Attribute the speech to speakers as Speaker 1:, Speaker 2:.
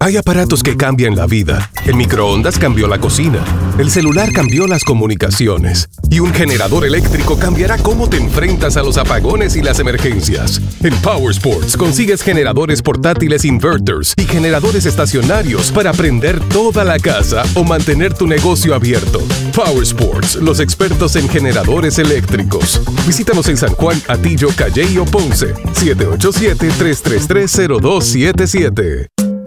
Speaker 1: Hay aparatos que cambian la vida. El microondas cambió la cocina. El celular cambió las comunicaciones. Y un generador eléctrico cambiará cómo te enfrentas a los apagones y las emergencias. En Powersports consigues generadores portátiles inverters y generadores estacionarios para prender toda la casa o mantener tu negocio abierto. Powersports, los expertos en generadores eléctricos. Visítanos en San Juan, Atillo, Calley o Ponce. 787-333-0277.